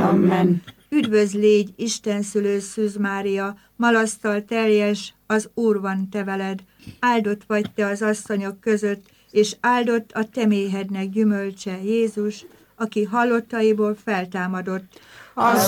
Amen. Üdvözl légy, Isten szülő Szűz Mária, malasztal teljes, az Úr van te veled. Áldott vagy te az asszonyok között, és áldott a te méhednek gyümölcse, Jézus, aki halottaiból feltámadott.